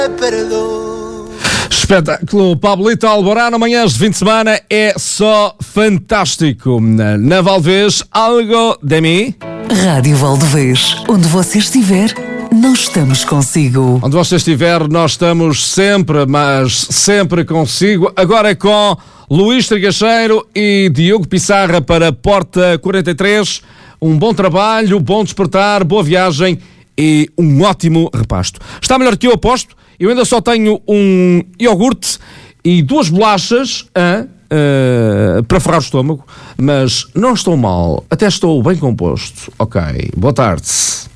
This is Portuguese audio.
Espetáculo Pablito Alborán, amanhãs de fim de semana é só fantástico. Na Valdevez, algo de mim. Rádio Valdevez, onde você estiver, nós estamos consigo. Onde você estiver, nós estamos sempre, mas sempre consigo. Agora é com Luís Trigacheiro e Diogo Pissarra para Porta 43. Um bom trabalho, bom despertar, boa viagem e um ótimo repasto. Está melhor que eu aposto? Eu ainda só tenho um iogurte e 2 bolachas para ferrar o estômago, mas não estou mal, até estou bem composto. Ok, boa tarde.